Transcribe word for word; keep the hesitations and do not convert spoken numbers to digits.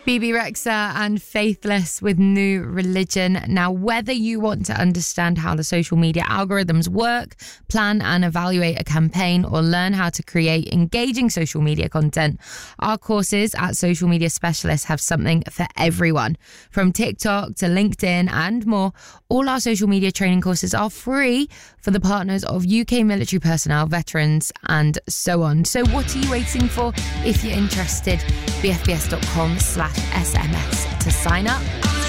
Bebe Rexha and Faithless with New Religion. Now, whether you want to understand how the social media algorithms work, plan and evaluate a campaign, or learn how to create engaging social media content, our courses at Social Media Specialists have something for everyone. From TikTok to LinkedIn and more, all our social media training courses are free for the partners of U K military personnel, veterans, and so on. So what are you waiting for? If you're interested, bfbs.com slash SMS to sign up.